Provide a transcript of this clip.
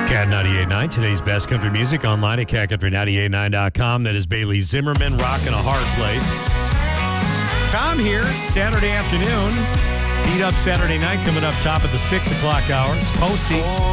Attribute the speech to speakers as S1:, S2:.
S1: Cat 98.9, today's best country music online at catcountry989.com. That is Bailey Zimmerman, rocking a hard place. Tom here, Saturday afternoon. Beat Up Saturday night coming up top of the 6 o'clock hour. It's Posty.